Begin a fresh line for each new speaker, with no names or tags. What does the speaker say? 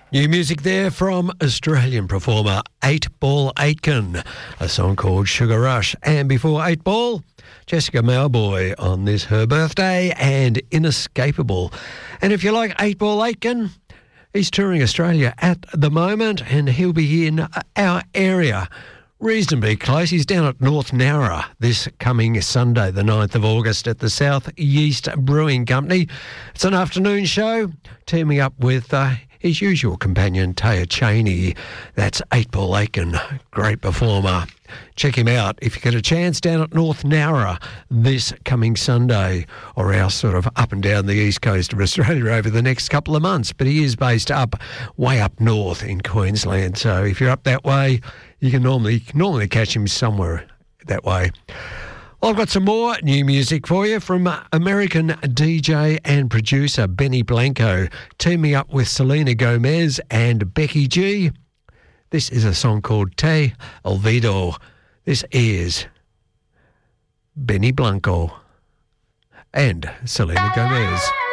New music there from Australian performer 8Ball Aitken, a song called Sugar Rush. And before 8Ball, Jessica Mauboy on this her birthday and Inescapable. And if you like 8Ball Aitken, he's touring Australia at the moment and he'll be in our area reasonably close. He's down at North Nowra this coming Sunday, the 9th of August at the South Yeast Brewing Company. It's an afternoon show, teaming up with his usual companion, Taya Cheney. That's 8Ball Aitken, great performer. Check him out if you get a chance down at North Nowra this coming Sunday, or else sort of up and down the east coast of Australia over the next couple of months. But he is based way up north in Queensland. So if you're up that way, you can normally catch him somewhere that way. I've got some more new music for you from American DJ and producer Benny Blanco, teaming up with Selena Gomez and Becky G. This is a song called Te Olvido. This is Benny Blanco and Selena Gomez.